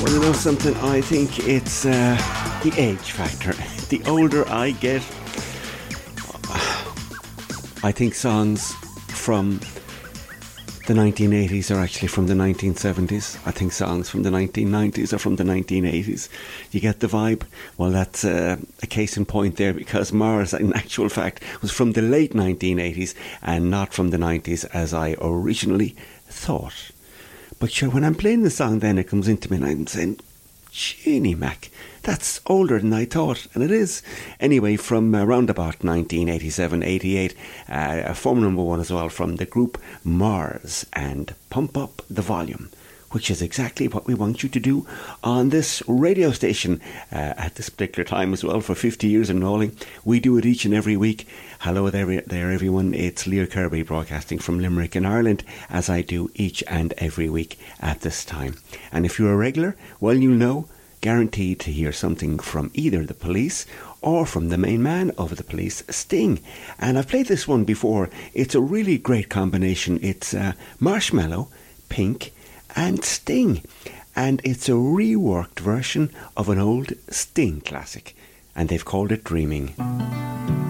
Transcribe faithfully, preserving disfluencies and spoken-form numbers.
Well, you know something, I think it's uh, the age factor. The older I get, I think songs from the nineteen eighties are actually from the nineteen seventies. I think songs from the nineteen nineties are from the nineteen eighties. You get the vibe? Well, that's uh, a case in point there, because Mars, in actual fact, was from the late nineteen eighties and not from the nineties as I originally thought. But sure, when I'm playing the song, then it comes into me and I'm saying, Jeannie Mac, that's older than I thought, and it is. Anyway, from around about nineteen eighty-seven eighty-eight, uh, a former number one as well from the group Mars, and Pump Up the Volume, which is exactly what we want you to do on this radio station uh, at this particular time as well, for fifty years and rolling. We do it each and every week. Hello there, there everyone. It's Lear Kirby broadcasting from Limerick in Ireland, as I do each and every week at this time. And if you're a regular, well, you know, guaranteed to hear something from either the Police or from the main man of the Police, Sting. And I've played this one before. It's a really great combination. It's uh, Marshmello, Pink, and Sting. And it's a reworked version of an old Sting classic. And they've called it Dreaming.